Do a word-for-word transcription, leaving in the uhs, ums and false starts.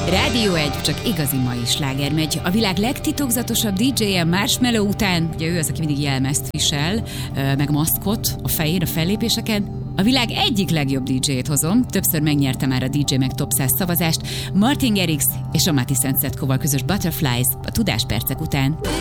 Rádió egy, csak igazi mai sláger megy. A világ legtitokzatosabb dé dzsé-je Marshmello után, ugye ő az, aki mindig jelmezt visel, meg maszkot a fején, a fellépéseken. A világ egyik legjobb dé dzsé-jét hozom, többször megnyerte már a dé dzsé meg Top száz szavazást, Martin Garrix és a Mati Szentszedkóval közös Butterflies a Tudáspercek után.